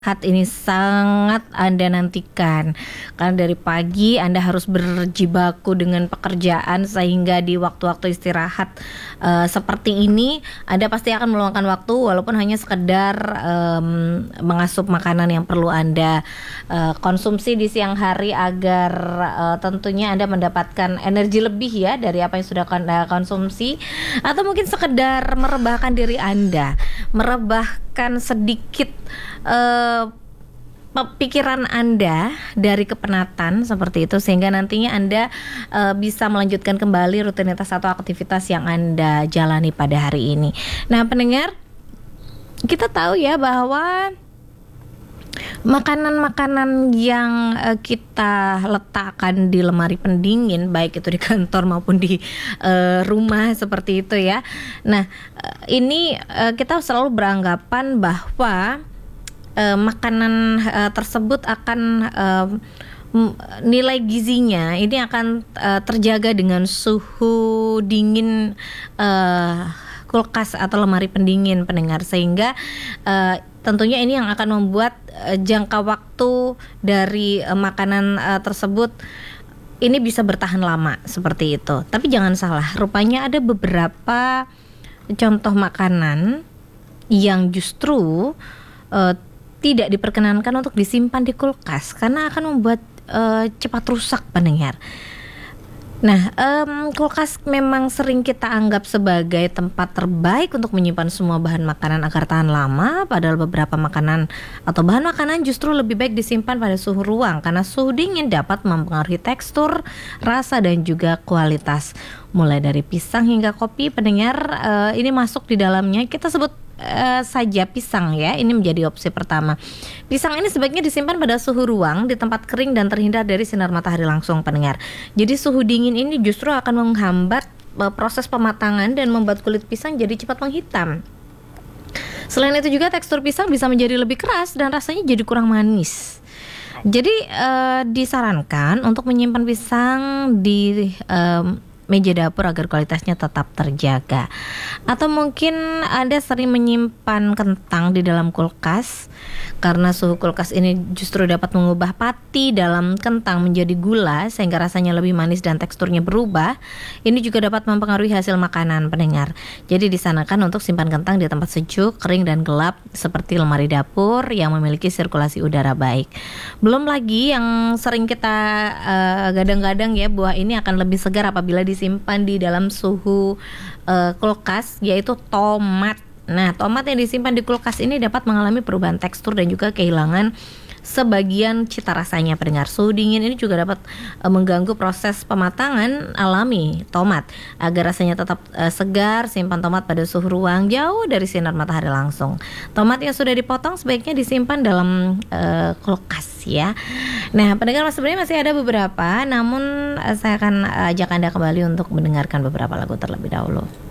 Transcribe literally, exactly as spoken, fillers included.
Hat ini sangat Anda nantikan, karena dari pagi Anda harus berjibaku dengan pekerjaan sehingga di waktu-waktu istirahat uh, seperti ini Anda pasti akan meluangkan waktu walaupun hanya sekedar um, mengasup makanan yang perlu Anda uh, konsumsi di siang hari agar uh, tentunya Anda mendapatkan energi lebih ya dari apa yang sudah Anda konsumsi, atau mungkin sekedar merebahkan diri Anda, merebahkan sedikit uh, pikiran Anda dari kepenatan seperti itu, sehingga nantinya Anda uh, bisa melanjutkan kembali rutinitas atau aktivitas yang Anda jalani pada hari ini. Nah, pendengar, kita tahu ya bahwa makanan-makanan yang uh, kita letakkan di lemari pendingin, baik itu di kantor maupun di uh, rumah seperti itu ya. Nah, uh, ini uh, kita selalu beranggapan bahwa Uh, makanan uh, tersebut akan uh, m- nilai gizinya ini akan uh, terjaga dengan suhu dingin uh, kulkas atau lemari pendingin, pendengar, sehingga uh, tentunya ini yang akan membuat uh, jangka waktu dari uh, makanan uh, tersebut ini bisa bertahan lama seperti itu. Tapi jangan salah, rupanya ada beberapa contoh makanan yang justru uh, tidak diperkenankan untuk disimpan di kulkas karena akan membuat uh, cepat rusak, pendengar. Nah, um, kulkas memang sering kita anggap sebagai tempat terbaik untuk menyimpan semua bahan makanan agar tahan lama, padahal beberapa makanan atau bahan makanan justru lebih baik disimpan pada suhu ruang karena suhu dingin dapat mempengaruhi tekstur, rasa, dan juga kualitas. Mulai dari pisang hingga kopi, pendengar, uh, ini masuk di dalamnya. Kita sebut Uh, saja pisang ya, ini menjadi opsi pertama. Pisang ini sebaiknya disimpan pada suhu ruang di tempat kering dan terhindar dari sinar matahari langsung, pendengar. Jadi suhu dingin ini justru akan menghambat uh, proses pematangan dan membuat kulit pisang jadi cepat menghitam. Selain itu juga tekstur pisang bisa menjadi lebih keras dan rasanya jadi kurang manis. Jadi uh, disarankan untuk menyimpan pisang di um, meja dapur agar kualitasnya tetap terjaga. Atau mungkin Anda sering menyimpan kentang di dalam kulkas karena suhu kulkas ini justru dapat mengubah pati dalam kentang menjadi gula sehingga rasanya lebih manis dan teksturnya berubah. Ini juga dapat mempengaruhi hasil makanan, pendengar. Jadi disarankan untuk simpan kentang di tempat sejuk, kering, dan gelap seperti lemari dapur yang memiliki sirkulasi udara baik. Belum lagi yang sering kita uh, gadang-gadang ya, buah ini akan lebih segar apabila disimpan di dalam suhu uh, kulkas, yaitu tomat. Nah, tomat yang disimpan di kulkas ini dapat mengalami perubahan tekstur dan juga kehilangan sebagian cita rasanya, pendengar. Suhu dingin ini juga dapat uh, mengganggu proses pematangan alami tomat. Agar rasanya tetap uh, segar, simpan tomat pada suhu ruang jauh dari sinar matahari langsung. Tomat yang sudah dipotong sebaiknya disimpan dalam uh, kulkas ya. Nah, pendengar, sebenarnya masih ada beberapa, namun uh, saya akan ajak Anda kembali untuk mendengarkan beberapa lagu terlebih dahulu.